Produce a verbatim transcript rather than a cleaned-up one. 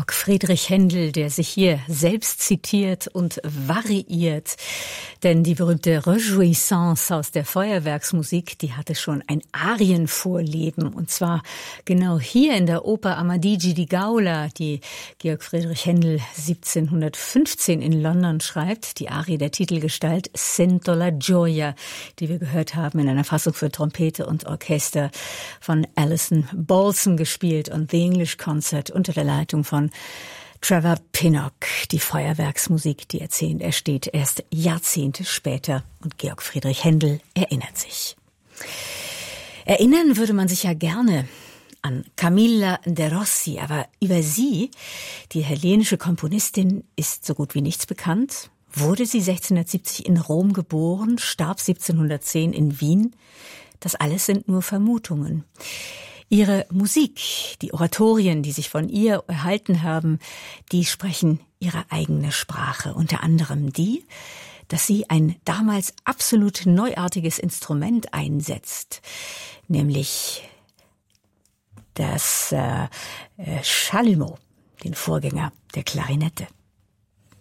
Georg Friedrich Händel, der sich hier selbst zitiert und variiert. Denn die berühmte Rejoisance aus der Feuerwerksmusik, die hatte schon ein Arienvorleben. Und zwar genau hier in der Oper Amadigi di Gaula, die Georg Friedrich Händel siebzehnhundertfünfzehn in London schreibt. Die Arie der Titelgestalt Sento la gioia, die wir gehört haben in einer Fassung für Trompete und Orchester von Alison Balsom gespielt und The English Concert unter der Leitung von Trevor Pinnock. Die Feuerwerksmusik, die erzählt, er steht erst Jahrzehnte später und Georg Friedrich Händel erinnert sich. Erinnern würde man sich ja gerne an Camilla de Rossi, aber über sie, die hellenische Komponistin, ist so gut wie nichts bekannt. Wurde sie sechzehnhundertsiebzig in Rom geboren, starb siebzehnhundertzehn in Wien. Das alles sind nur Vermutungen. Ihre Musik, die Oratorien, die sich von ihr erhalten haben, die sprechen ihre eigene Sprache. Unter anderem die, dass sie ein damals absolut neuartiges Instrument einsetzt, nämlich das äh, Chalumeau, den Vorgänger der Klarinette.